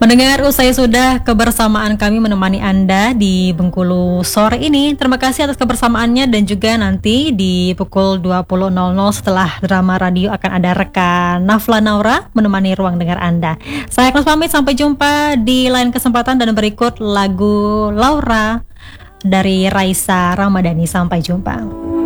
Pendengar, usai sudah kebersamaan kami menemani Anda di Bengkulu sore ini. Terima kasih atas kebersamaannya dan juga nanti di pukul 20.00 setelah drama radio akan ada rekan Nafla Naura menemani ruang dengar Anda. Saya Agnes pamit, sampai jumpa di lain kesempatan dan berikut lagu Laura dari Raisa Ramadhani. Sampai jumpa.